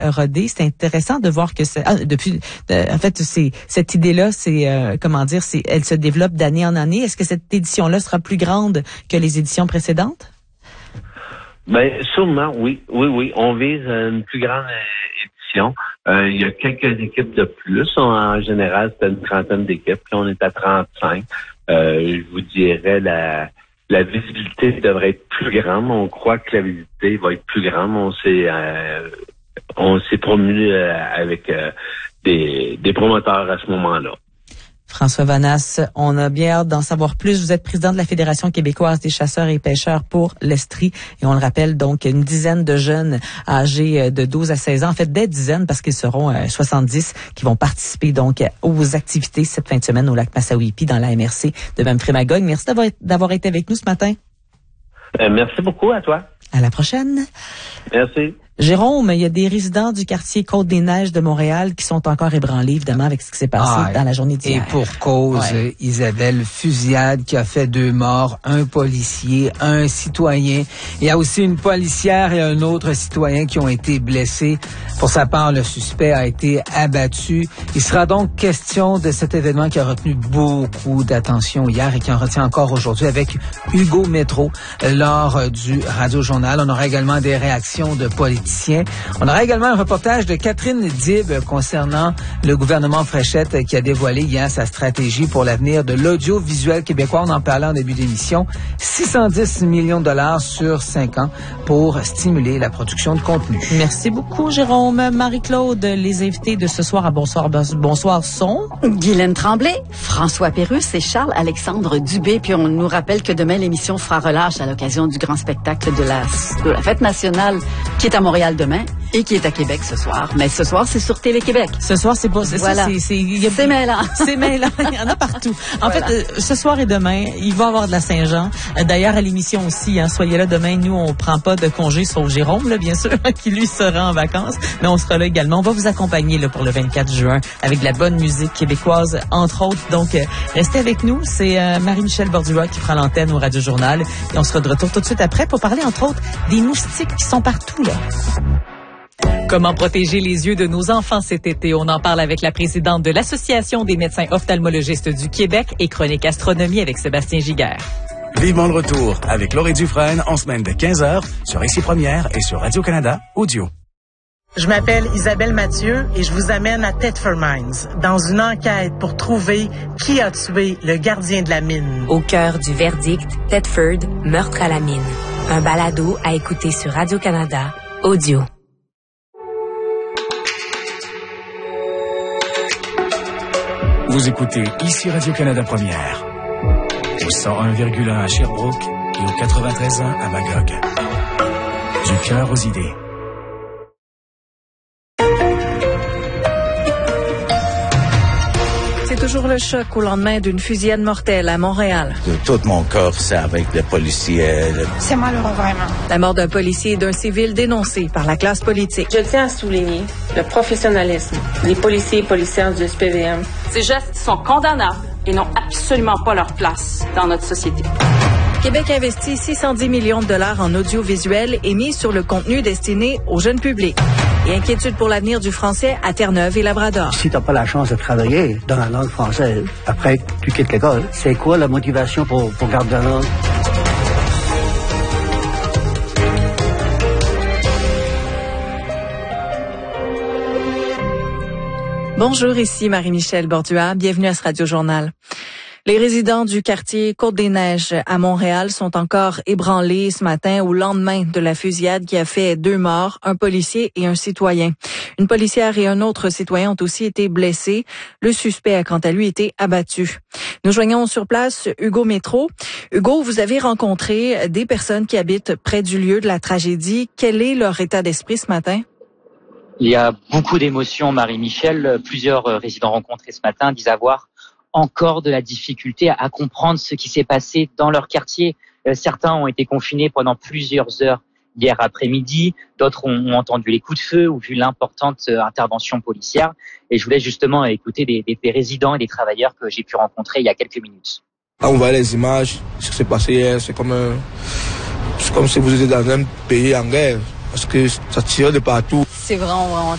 rodée. C'est intéressant de voir que cette idée-là, elle se développe d'année en année. Est-ce que cette édition-là sera plus grande que les éditions précédentes? Ben, sûrement, oui. On vise une plus grande édition. Il y a quelques équipes de plus. En général, c'est une trentaine d'équipes. Puis on est à 35. Je vous dirais la visibilité devrait être plus grande. On croit que la visibilité va être plus grande. On s'est promu avec des promoteurs à ce moment-là. François Vanasse, on a bien hâte d'en savoir plus. Vous êtes président de la Fédération québécoise des chasseurs et pêcheurs pour l'Estrie. Et on le rappelle, donc, une dizaine de jeunes âgés de 12 à 16 ans, en fait, des dizaines, parce qu'ils seront 70 qui vont participer donc aux activités cette fin de semaine au lac Massawippi dans la MRC de Memphremagog. Merci d'avoir été avec nous ce matin. Merci beaucoup à toi. À la prochaine. Merci. Jérôme, il y a des résidents du quartier Côte-des-Neiges de Montréal qui sont encore ébranlés, évidemment, avec ce qui s'est passé dans la journée d'hier. Et pour cause, Isabelle, fusillade qui a fait 2 morts, un policier, un citoyen. Il y a aussi une policière et un autre citoyen qui ont été blessés. Pour sa part, le suspect a été abattu. Il sera donc question de cet événement qui a retenu beaucoup d'attention hier et qui en retient encore aujourd'hui avec Hugo Métro lors du Radio-Journal. On aura également des réactions de politiciens. On aura également un reportage de Catherine Dib concernant le gouvernement Fréchette qui a dévoilé hier sa stratégie pour l'avenir de l'audiovisuel québécois. On en parlait en début d'émission. 610 millions de dollars sur 5 ans pour stimuler la production de contenu. Merci beaucoup, Jérôme. Marie-Claude, les invités de ce soir à Bonsoir sont... Guylaine Tremblay, François Pérusse et Charles-Alexandre Dubé. Puis on nous rappelle que demain, l'émission fera relâche à l'occasion du grand spectacle de la Fête nationale qui est à Montréal demain et qui est à Québec ce soir. Mais ce soir, c'est sur Télé-Québec. Ce soir, c'est pas... Voilà. C'est mêlant. C'est mêlant. Il y en a partout. En fait, ce soir et demain, il va y avoir de la Saint-Jean. D'ailleurs, à l'émission aussi, soyez là demain. Nous, on prend pas de congé, sauf Jérôme, là, bien sûr, qui lui sera en vacances. Mais on sera là également. On va vous accompagner là, pour le 24 juin avec de la bonne musique québécoise, entre autres. Donc, restez avec nous. C'est Marie-Michel Bordua qui prend l'antenne au Radio-Journal. Et on sera de retour tout de suite après pour parler, entre autres, des moustiques qui sont partout, là. Comment protéger les yeux de nos enfants cet été? On en parle avec la présidente de l'Association des médecins ophtalmologistes du Québec et Chronique Astronomie avec Sébastien Giguère. Vivement le retour avec Laurie Dufresne en semaine de 15h sur Ici Première et sur Radio-Canada Audio. Je m'appelle Isabelle Mathieu et je vous amène à Thetford Mines dans une enquête pour trouver qui a tué le gardien de la mine. Au cœur du verdict, Thetford, meurtre à la mine. Un balado à écouter sur Radio-Canada Audio. Vous écoutez Ici Radio-Canada Première, au 101,1 à Sherbrooke et au 93.1 à Magog. Du cœur aux idées. C'est toujours le choc au lendemain d'une fusillade mortelle à Montréal. De tout mon corps, c'est avec les policiers. C'est malheureux, vraiment. La mort d'un policier et d'un civil dénoncé par la classe politique. Je tiens à souligner le professionnalisme des policiers et policières du SPVM. Ces gestes sont condamnables et n'ont absolument pas leur place dans notre société. Québec investit 610 millions de dollars en audiovisuel et mise sur le contenu destiné au jeune public. Et inquiétude pour l'avenir du français à Terre-Neuve et Labrador. Si tu n'as pas la chance de travailler dans la langue française, après tu quittes l'école, c'est quoi la motivation pour garder la langue? Bonjour, ici Marie-Michel Bordua. Bienvenue à ce Radio-Journal. Les résidents du quartier Côte-des-Neiges à Montréal sont encore ébranlés ce matin au lendemain de la fusillade qui a fait 2 morts, un policier et un citoyen. Une policière et un autre citoyen ont aussi été blessés. Le suspect a quant à lui été abattu. Nous joignons sur place Hugo Métro. Hugo, vous avez rencontré des personnes qui habitent près du lieu de la tragédie. Quel est leur état d'esprit ce matin? Il y a beaucoup d'émotions, Marie-Michel. Plusieurs résidents rencontrés ce matin disent avoir encore de la difficulté à comprendre ce qui s'est passé dans leur quartier. Certains ont été confinés pendant plusieurs heures hier après-midi, d'autres ont entendu les coups de feu ou vu l'importante intervention policière. Et je voulais justement écouter des résidents et des travailleurs que j'ai pu rencontrer il y a quelques minutes. Là, on voit les images, ce qui s'est passé hier, c'est comme si vous étiez dans un pays en guerre, parce que ça tire de partout. C'est vraiment